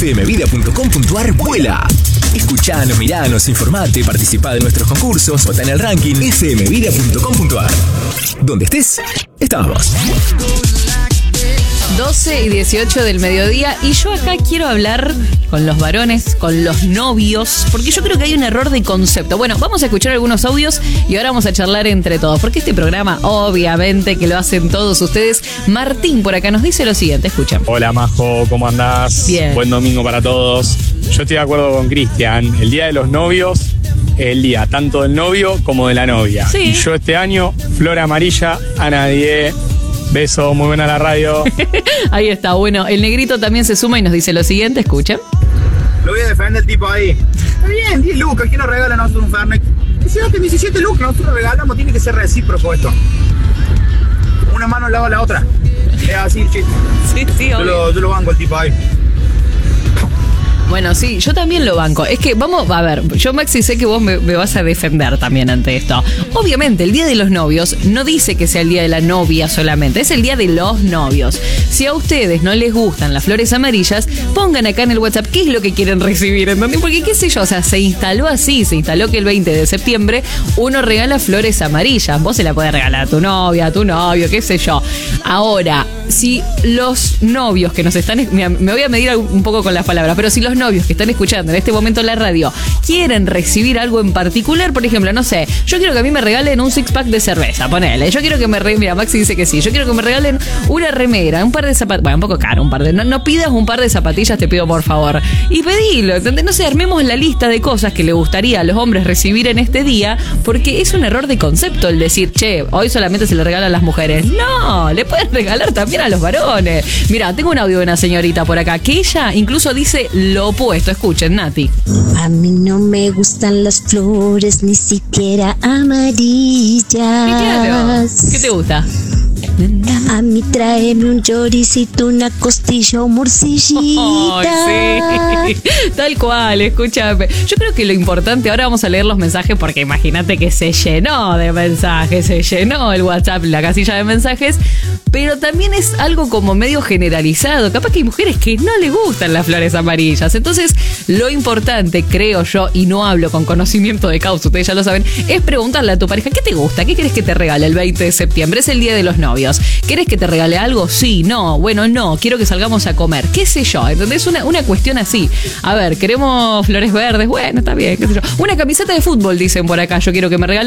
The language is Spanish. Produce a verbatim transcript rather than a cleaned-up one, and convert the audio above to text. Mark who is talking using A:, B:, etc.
A: f m vida punto com punto a r vuela. Escuchanos, miranos, informate, participá de nuestros concursos, vota en el ranking f m vida punto com punto a r. Donde estés, estamos.
B: doce y dieciocho del mediodía, y yo acá quiero hablar con los varones, con los novios, porque yo creo que hay un error de concepto. Bueno, vamos a escuchar algunos audios y ahora vamos a charlar entre todos, porque este programa, obviamente, que lo hacen todos ustedes. Martín por acá nos dice lo siguiente, escuchen.
C: Hola, Majo, ¿cómo andás?
B: Bien.
C: Buen domingo para todos. Yo estoy de acuerdo con Cristian. El día de los novios es el día tanto del novio como de la novia.
B: Sí.
C: Y yo este año, flor amarilla a nadie. Beso, muy buena la radio.
B: Ahí está, bueno, el negrito también se suma y nos dice lo siguiente, escuchen.
D: Lo voy a defender el tipo ahí. Está bien, diez lucas, ¿quién nos regala a nosotros un Fernet? Si no, que diecisiete lucas nosotros regalamos, tiene que ser recíproco esto. Una mano al lado de la otra. Es así el chiste.
B: Sí, sí,
D: Yo
B: obvio.
D: lo, yo lo banco al tipo ahí.
B: Bueno, sí, yo también lo banco. Es que vamos, a ver, yo Maxi sé que vos me, me vas a defender también ante esto. Obviamente, el día de los novios no dice que sea el día de la novia solamente, es el día de los novios. Si a ustedes no les gustan las flores amarillas, pongan acá en el WhatsApp qué es lo que quieren recibir, ¿entendés? Porque qué sé yo, o sea, se instaló así, se instaló que el veinte de septiembre uno regala flores amarillas. Vos se la podés regalar a tu novia, a tu novio, qué sé yo. Ahora, si los novios que nos están... Mira, me voy a medir un poco con las palabras, pero si los novios que están escuchando en este momento la radio quieren recibir algo en particular, por ejemplo, no sé, yo quiero que a mí me regalen un six pack de cerveza, ponele, yo quiero que me regalen, mira, Maxi dice que sí, yo quiero que me regalen una remera, un par de zapatillas, bueno, un poco caro, un par de, no, no pidas un par de zapatillas, te pido por favor, y pedilo, ¿entendés? No sé, armemos la lista de cosas que le gustaría a los hombres recibir en este día, porque es un error de concepto el decir, che, hoy solamente se le regala a las mujeres. No, le pueden regalar también a los varones. Mira, tengo un audio de una señorita por acá que ella incluso dice lo opuesto. Escuchen, Nati.
E: A mí no me gustan las flores, ni siquiera amarillas.
B: Claro. ¿Qué te gusta?
E: A mí tráeme un choricito, una costilla o morcillita.
B: Ay, sí. Tal cual, escúchame. Yo creo que lo importante, ahora vamos a leer los mensajes porque imagínate que se llenó de mensajes, se llenó el WhatsApp, la casilla de mensajes, pero también es algo como medio generalizado. Capaz que hay mujeres que no le gustan las flores amarillas. Entonces, lo importante, creo yo, y no hablo con conocimiento de causa, ustedes ya lo saben, es preguntarle a tu pareja, ¿qué te gusta? ¿Qué querés que te regale el veinte de septiembre? Es el día de los novios. ¿Querés que te regale algo? Sí, no, bueno, no, quiero que salgamos a comer, qué sé yo, ¿entendés? Una, una cuestión así. A ver, queremos flores verdes, bueno, está bien, qué sé yo. Una camiseta de fútbol, dicen por acá, yo quiero que me regale.